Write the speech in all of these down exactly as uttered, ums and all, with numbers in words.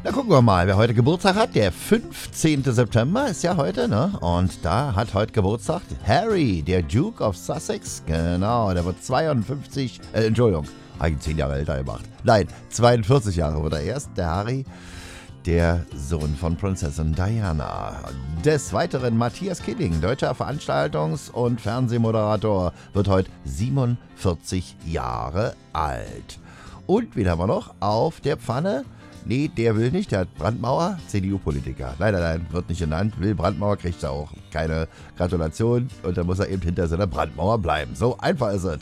Na, gucken wir mal, wer heute Geburtstag hat. Der fünfzehnten September ist ja heute, ne? Und da hat heute Geburtstag Harry, der Duke of Sussex. Genau, der wird zweiundfünfzig, äh, Entschuldigung, habe ich ihn zehn Jahre älter gemacht. Nein, zweiundvierzig Jahre wird er erst, der Harry, der Sohn von Prinzessin Diana. Des Weiteren Matthias Killing, deutscher Veranstaltungs- und Fernsehmoderator, wird heute siebenundvierzig Jahre alt. Und wen haben wir noch auf der Pfanne? Nee, der will nicht, der hat Brandmauer, C D U-Politiker. Nein, nein, nein, wird nicht genannt. Will Brandmauer, kriegt er auch keine Gratulation und dann muss er eben hinter seiner Brandmauer bleiben. So einfach ist es.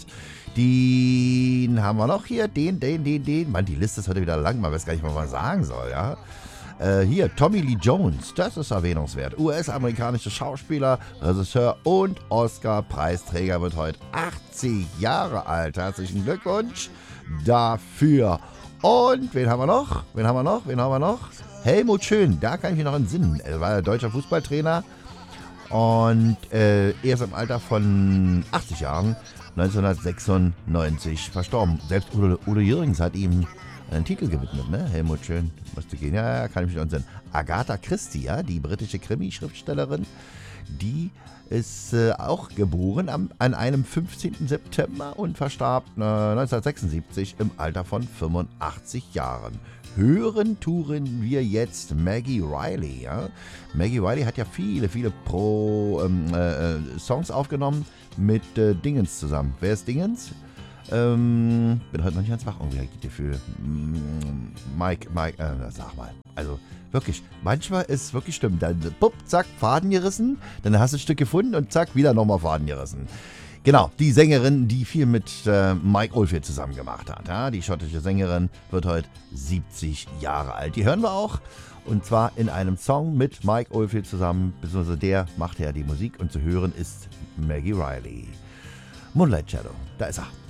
Den haben wir noch hier, den, den, den, den. Mann, die Liste ist heute wieder lang, man weiß gar nicht, was man sagen soll, ja. Äh, hier, Tommy Lee Jones, das ist erwähnungswert. U S-amerikanischer Schauspieler, Regisseur und Oscar-Preisträger, wird heute achtzig Jahre alt. Herzlichen Glückwunsch dafür. Und wen haben wir noch? Wen haben wir noch? Wen haben wir noch? Helmut Schön, da kann ich mich noch entsinnen. Er war deutscher Fußballtrainer und äh, erst im Alter von achtzig Jahren, neunzehnhundertsechsundneunzig, verstorben. Selbst Udo, Udo Jürgens hat ihm einen Titel gewidmet, ne? Helmut Schön, musste gehen. Ja, ja, kann ich mich noch entsinnen. Agatha Christie, ja, die britische Krimi-Schriftstellerin, die ist äh, auch geboren am, an einem fünfzehnten September und verstarb äh, neunzehnhundertsechsundsiebzig im Alter von fünfundachtzig Jahren. Hören touren wir jetzt Maggie Reilly. Ja? Maggie Reilly hat ja viele, viele Pro ähm, äh, Songs aufgenommen mit äh, Dingens zusammen. Wer ist Dingens? Ähm, bin heute noch nicht ganz wach, irgendwie habe ich das Gefühl. Mike, Mike, äh, sag mal. Also wirklich, manchmal ist es wirklich stimmt. Dann, pupp, zack, Faden gerissen, dann hast du ein Stück gefunden und zack, wieder nochmal Faden gerissen. Genau, die Sängerin, die viel mit äh, Mike Oldfield zusammen gemacht hat. Ja? Die schottische Sängerin wird heute siebzig Jahre alt. Die hören wir auch. Und zwar in einem Song mit Mike Oldfield zusammen, beziehungsweise der macht ja die Musik und zu hören ist Maggie Reilly. Moonlight Shadow, da ist er.